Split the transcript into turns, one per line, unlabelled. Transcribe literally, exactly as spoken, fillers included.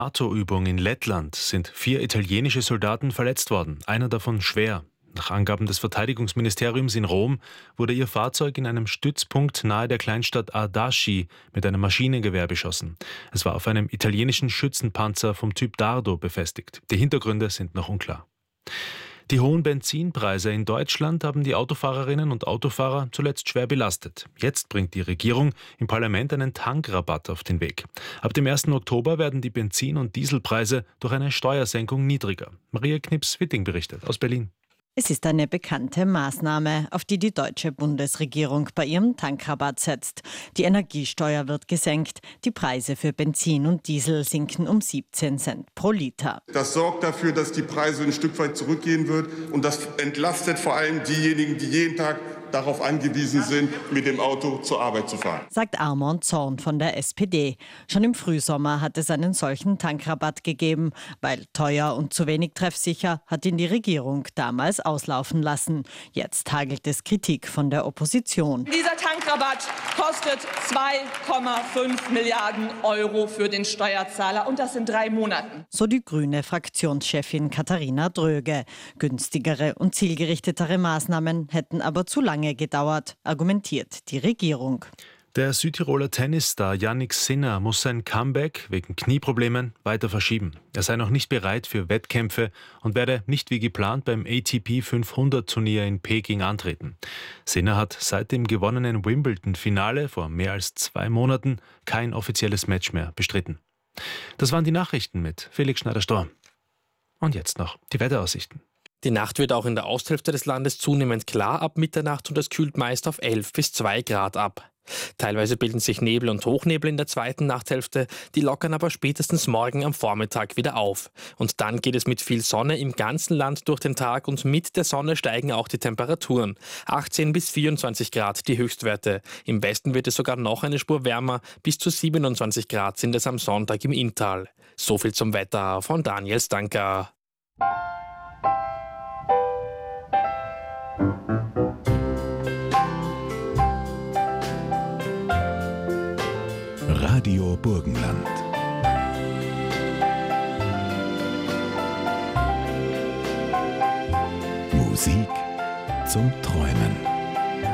NATO-Übung in Lettland sind vier italienische Soldaten verletzt worden, einer davon schwer. Nach Angaben des Verteidigungsministeriums in Rom wurde ihr Fahrzeug in einem Stützpunkt nahe der Kleinstadt Ardasci mit einem Maschinengewehr beschossen. Es war auf einem italienischen Schützenpanzer vom Typ Dardo befestigt. Die Hintergründe sind noch unklar. Die hohen Benzinpreise in Deutschland haben die Autofahrerinnen und Autofahrer zuletzt schwer belastet. Jetzt bringt die Regierung im Parlament einen Tankrabatt auf den Weg. Ab dem ersten Oktober werden die Benzin- und Dieselpreise durch eine Steuersenkung niedriger. Maria Knips-Witting berichtet aus Berlin.
Es ist eine bekannte Maßnahme, auf die die deutsche Bundesregierung bei ihrem Tankrabatt setzt. Die Energiesteuer wird gesenkt, die Preise für Benzin und Diesel sinken um siebzehn Cent pro Liter.
Das sorgt dafür, dass die Preise ein Stück weit zurückgehen wird und das entlastet vor allem diejenigen, die jeden Tag darauf angewiesen sind, mit dem Auto zur Arbeit zu fahren.
Sagt Armand Zorn von der S P D. Schon im Frühsommer hat es einen solchen Tankrabatt gegeben. Weil teuer und zu wenig treffsicher, hat ihn die Regierung damals auslaufen lassen. Jetzt hagelt es Kritik von der Opposition.
Dieser Tankrabatt kostet zwei Komma fünf Milliarden Euro für den Steuerzahler und das in drei Monaten.
So die grüne Fraktionschefin Katharina Dröge. Günstigere und zielgerichtetere Maßnahmen hätten aber zu lange gedauert, argumentiert die Regierung.
Der Südtiroler Tennisstar Jannik Sinner muss sein Comeback wegen Knieproblemen weiter verschieben. Er sei noch nicht bereit für Wettkämpfe und werde nicht wie geplant beim A T P fünfhundert Turnier in Peking antreten. Sinner hat seit dem gewonnenen Wimbledon-Finale vor mehr als zwei Monaten kein offizielles Match mehr bestritten. Das waren die Nachrichten mit Felix Schneider-Storm. Und jetzt noch die Wetteraussichten.
Die Nacht wird auch in der Osthälfte des Landes zunehmend klar ab Mitternacht und es kühlt meist auf elf bis zwei Grad ab. Teilweise bilden sich Nebel und Hochnebel in der zweiten Nachthälfte, die lockern aber spätestens morgen am Vormittag wieder auf. Und dann geht es mit viel Sonne im ganzen Land durch den Tag und mit der Sonne steigen auch die Temperaturen. achtzehn bis vierundzwanzig Grad die Höchstwerte. Im Westen wird es sogar noch eine Spur wärmer, bis zu siebenundzwanzig Grad sind es am Sonntag im Inntal. So viel zum Wetter von Daniel Stanka.
Radio Burgenland. Musik zum Träumen.